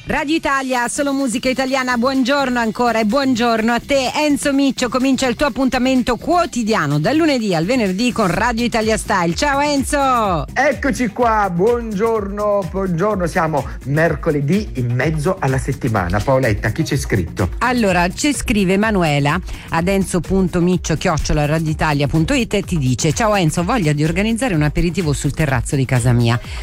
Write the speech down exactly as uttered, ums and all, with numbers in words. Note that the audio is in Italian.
Radio Italia, solo musica italiana, buongiorno ancora e buongiorno a te Enzo Miccio. Comincia il tuo appuntamento quotidiano dal lunedì al venerdì con Radio Italia Style. Ciao Enzo! Eccoci qua, buongiorno, buongiorno, siamo mercoledì in mezzo alla settimana. Paoletta, chi c'è scritto? Allora, ci scrive Manuela ad enzo.miccio chiocciola radioitalia punto it e ti dice: ciao Enzo, ho voglia di organizzare un aperitivo sul terrazzo di casa mia.